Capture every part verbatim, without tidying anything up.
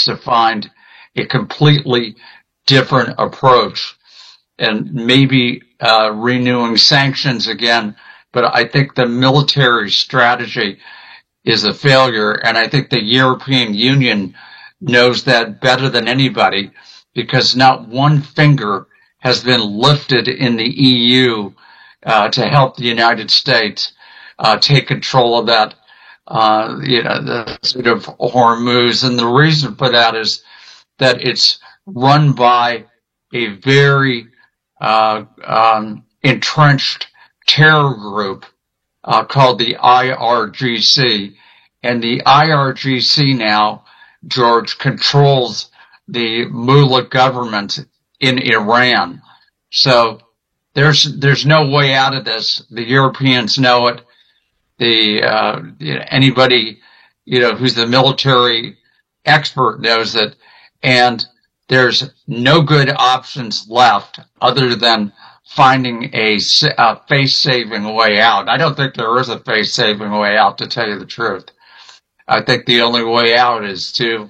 needs to find a completely different approach, and maybe uh, renewing sanctions again. But I think the military strategy is a failure, and I think the European Union knows that better than anybody, because not one finger has been lifted in the E U uh, to help the United States uh, take control of that, uh, you know, the Strait of Hormuz. And the reason for that is that it's run by a very uh, um, entrenched terror group uh, called the I R G C. And the I R G C now, George, controls the mullah government in Iran. So there's there's no way out of this. The Europeans know it. The uh, you know, anybody you know who's the military expert knows it. And there's no good options left other than finding a, a face-saving way out. I don't think there is a face-saving way out, to tell you the truth. I think the only way out is to,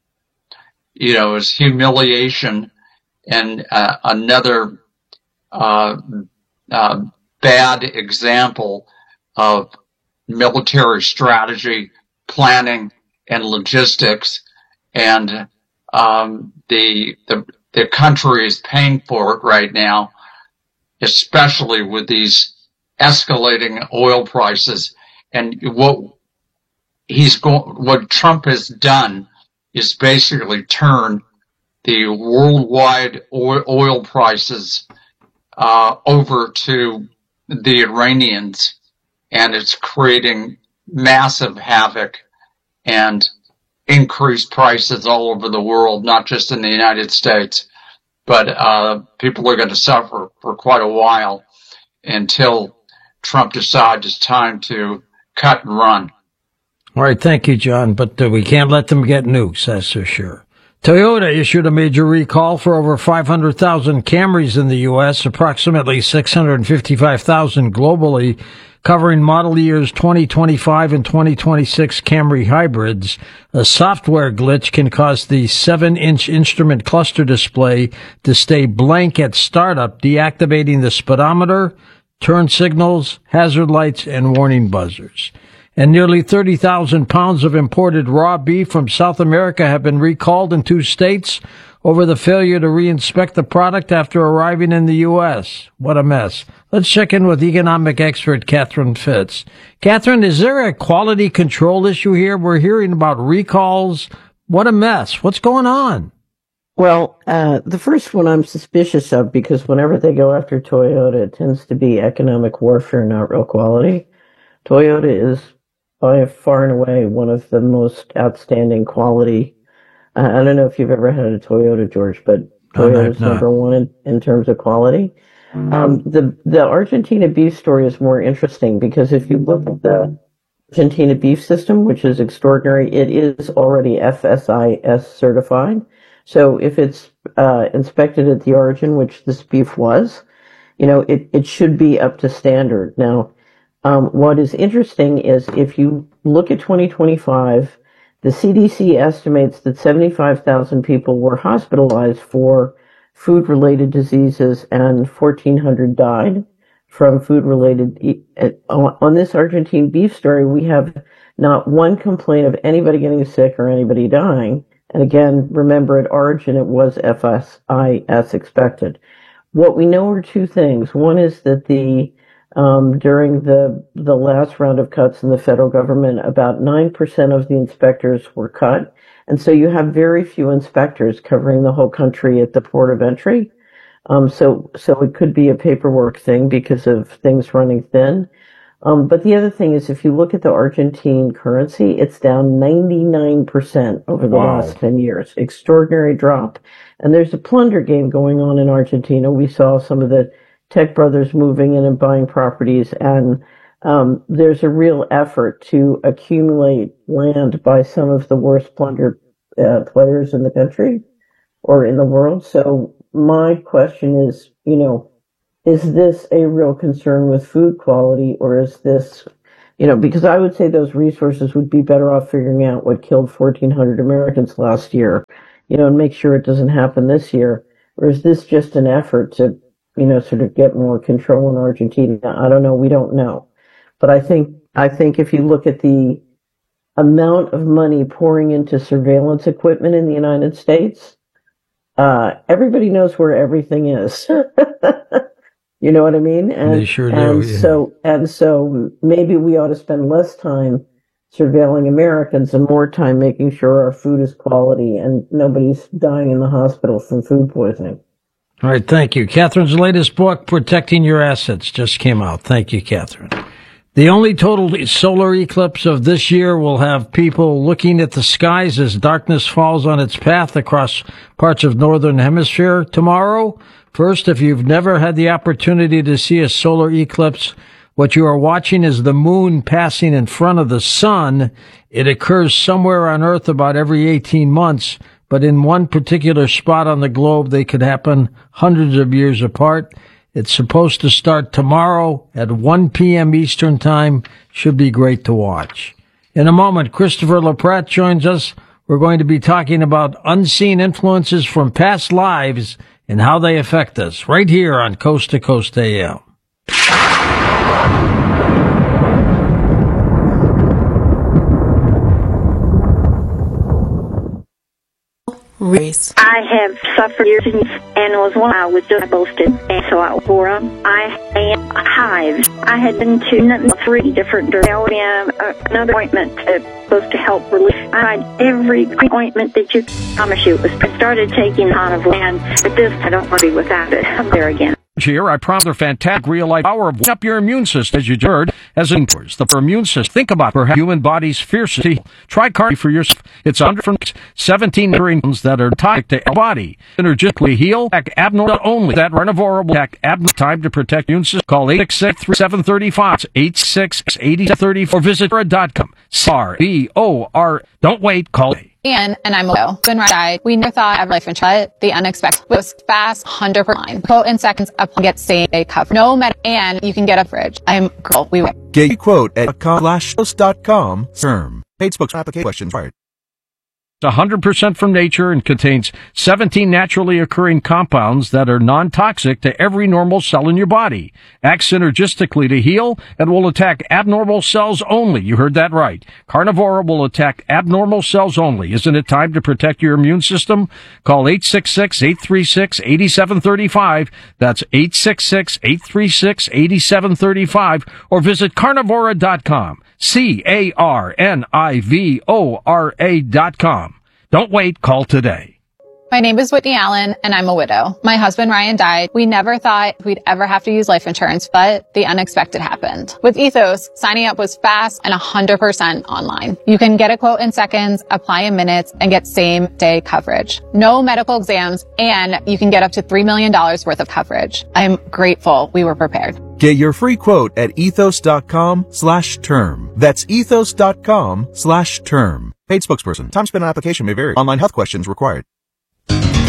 you know, is humiliation and uh, another uh, uh, bad example of military strategy, planning, and logistics. And um, the, the the country is paying for it right now, especially with these escalating oil prices. And what he's going, what Trump has done is basically turn the worldwide oil, oil prices uh, over to the Iranians, and it's creating massive havoc and increased prices all over the world, not just in the United States. But uh, people are going to suffer for quite a while until Trump decides it's time to cut and run. All right, thank you, John. But uh, we can't let them get nukes, that's for sure. Toyota issued a major recall for over five hundred thousand Camrys in the U S, approximately six hundred fifty-five thousand globally, covering model years twenty twenty-five and twenty twenty-six Camry hybrids. A software glitch can cause the seven-inch instrument cluster display to stay blank at startup, deactivating the speedometer, turn signals, hazard lights, and warning buzzers. And nearly thirty thousand pounds of imported raw beef from South America have been recalled in two states over the failure to reinspect the product after arriving in the U S. What a mess. Let's check in with economic expert Catherine Fitz. Catherine, is there a quality control issue here? We're hearing about recalls. What a mess. What's going on? Well, uh, the first one I'm suspicious of, because whenever they go after Toyota, it tends to be economic warfare, not real quality. Toyota is by far and away one of the most outstanding quality. Uh, I don't know if you've ever had a Toyota, George, but Toyota is number one in, in terms of quality. Um, the the Argentina beef story is more interesting because if you look at the Argentina beef system, which is extraordinary, it is already F S I S certified. So if it's uh, inspected at the origin, which this beef was, you know, it, it should be up to standard. Now, um, what is interesting is if you look at twenty twenty-five, the C D C estimates that seventy-five thousand people were hospitalized for food-related diseases and fourteen hundred died from food-related. On this Argentine beef story, we have not one complaint of anybody getting sick or anybody dying. And again, remember at origin, it was F S I S expected. What we know are two things. One is that the um, during the the last round of cuts in the federal government, about nine percent of the inspectors were cut. And so you have very few inspectors covering the whole country at the port of entry. Um, so, so it could be a paperwork thing because of things running thin. Um, but the other thing is if you look at the Argentine currency, it's down ninety-nine percent over the wow. last ten years. Extraordinary drop. And there's a plunder game going on in Argentina. We saw some of the tech brothers moving in and buying properties, and Um, there's a real effort to accumulate land by some of the worst plunder uh, players in the country or in the world. So my question is, you know, is this a real concern with food quality, or is this You know, because I would say those resources would be better off figuring out what killed fourteen hundred Americans last year, you know, and make sure it doesn't happen this year. Or is this just an effort to, you know, sort of get more control in Argentina? I don't know. We don't know. But I think, I think if you look at the amount of money pouring into surveillance equipment in the United States, uh, everybody knows where everything is. You know what I mean? And, they sure do. And yeah. so, and so maybe we ought to spend less time surveilling Americans and more time making sure our food is quality and nobody's dying in the hospital from food poisoning. All right. Thank you. Catherine's latest book, Protecting Your Assets, just came out. Thank you, Catherine. The only total solar eclipse of this year will have people looking at the skies as darkness falls on its path across parts of northern hemisphere tomorrow. First, if you've never had the opportunity to see a solar eclipse, what you are watching is the moon passing in front of the sun. It occurs somewhere on Earth about every eighteen months, but in one particular spot on the globe, they could happen hundreds of years apart. It's supposed to start tomorrow at one p.m. Eastern Time. Should be great to watch. In a moment, Christopher LaPratte joins us. We're going to be talking about unseen influences from past lives and how they affect us, right here on Coast to Coast A M. Race. I have suffered years and was one I was just boasted, and so I wore them. I am hives. I had been to three different and another ointment that's supposed to help relieve. I tried every ointment that you promise you. I started taking on of land, but this I don't want to be without it. I'm there again. Here, I promise the fantastic real-life power of up your immune system, as you heard, as indoors. The immune system. Think about perhaps human body's fiercely. Try Cardi for yourself. It's under from seventeen ingredients that are toxic to your body. Energetically heal, attack abnormal only. That carnivore will attack abnormal. Time to protect immune system. Call eight six six, three seven three five, eight six six, eight zero three four, or visit Bora dot com. C R B O R. Don't wait, call me. Anne and I'm Will. Been died. We never thought ever life insurance. The unexpected was fast, one hundred percent. Quote in seconds up and get same day cover. No matter, and you can get a fridge. I'm girl. We win. Get your quote at slash dot com. Term. Paid spokes application questions required. one hundred percent from nature and contains seventeen naturally occurring compounds that are non-toxic to every normal cell in your body. Acts synergistically to heal and will attack abnormal cells only. You heard that right. Carnivora will attack abnormal cells only. Isn't it time to protect your immune system? Call eight six six, eight three six, eight seven three five. That's eight six six, eight three six, eight seven three five, or visit carnivora dot com. C A R N I V O R A dot com. Don't wait, call today. My name is Whitney Allen, and I'm a widow. My husband, Ryan, died. We never thought we'd ever have to use life insurance, but the unexpected happened. With Ethos, signing up was fast and one hundred percent online. You can get a quote in seconds, apply in minutes, and get same-day coverage. No medical exams, and you can get up to three million dollars worth of coverage. I'm grateful we were prepared. Get your free quote at ethos dot com slash term. That's ethos dot com slash term. Paid spokesperson. Time spent on application may vary. Online health questions required.